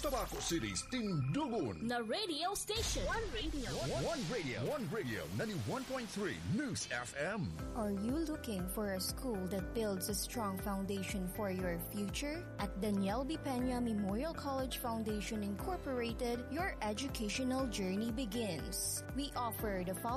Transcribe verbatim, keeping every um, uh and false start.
Cotabato City's Tindugun na radio station. One radio. One, one radio. One radio. ninety-one point three News F M. Are you looking for a school that builds a strong foundation for your future? At Daniel B. Peña Memorial College Foundation Incorporated, your educational journey begins. We offer the following